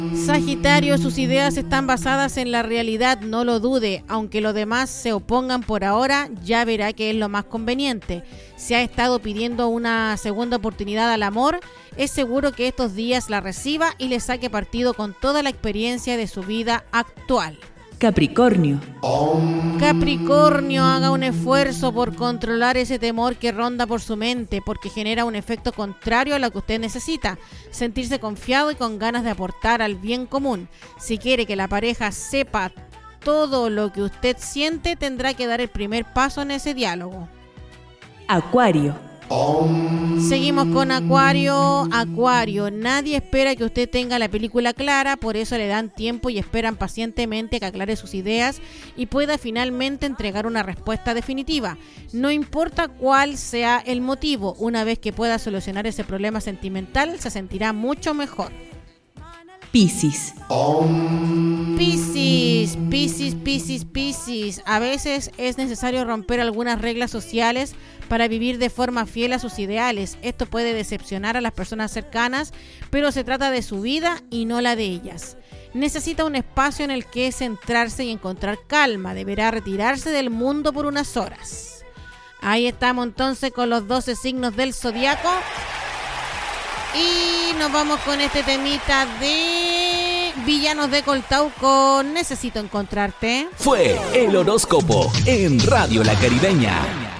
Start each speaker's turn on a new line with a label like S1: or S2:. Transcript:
S1: Sagitario, sus ideas están basadas en la realidad, no lo dude. Aunque los demás se opongan por ahora, ya verá que es lo más conveniente. Si ha estado pidiendo una segunda oportunidad al amor, es seguro que estos días la reciba y le saque partido con toda la experiencia de su vida actual.
S2: Capricornio.
S1: Capricornio, haga un esfuerzo por controlar ese temor que ronda por su mente, porque genera un efecto contrario a lo que usted necesita, sentirse confiado y con ganas de aportar al bien común. Si quiere que la pareja sepa todo lo que usted siente, tendrá que dar el primer paso en ese diálogo.
S2: Acuario.
S1: Seguimos con Acuario. Acuario, nadie espera que usted tenga la película clara, por eso le dan tiempo y esperan pacientemente que aclare sus ideas y pueda finalmente entregar una respuesta definitiva. No importa cuál sea el motivo, una vez que pueda solucionar ese problema sentimental, se sentirá mucho mejor.
S2: Piscis.
S1: Piscis. A veces es necesario romper algunas reglas sociales para vivir de forma fiel a sus ideales. Esto puede decepcionar a las personas cercanas, pero se trata de su vida y no la de ellas. Necesita un espacio en el que centrarse y encontrar calma. Deberá retirarse del mundo por unas horas. Ahí estamos entonces con los 12 signos del zodiaco. Y nos vamos con este temita de Villanos de Coltauco. Necesito encontrarte.
S3: Fue el horóscopo en Radio La Caribeña.